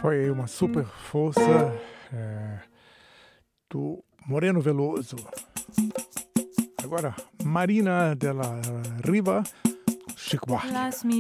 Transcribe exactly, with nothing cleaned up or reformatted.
Foi uma super força é, do Moreno Veloso. Agora, Marina de la Riva, Chico Buarque. Las